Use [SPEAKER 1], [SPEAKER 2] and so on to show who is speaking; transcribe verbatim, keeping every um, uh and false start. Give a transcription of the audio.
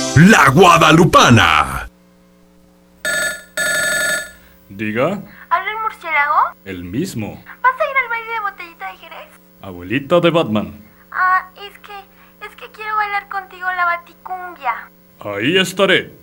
[SPEAKER 1] La Guadalupana.
[SPEAKER 2] Diga,
[SPEAKER 3] ¿Habla el murciélago?
[SPEAKER 2] el mismo.
[SPEAKER 3] ¿Vas a ir al baile de Botellita de Jerez?
[SPEAKER 2] Abuelita de Batman.
[SPEAKER 3] Ah, es que, es que quiero bailar contigo la baticumbia.
[SPEAKER 2] Ahí estaré.